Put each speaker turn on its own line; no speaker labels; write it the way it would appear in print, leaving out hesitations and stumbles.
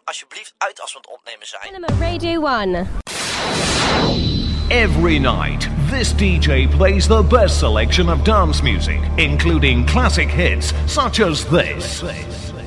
alsjeblieft uit als we aan het opnemen zijn.
Cinema Radio 1.
Every night, this DJ plays the best selection of dance music, including classic hits such as this.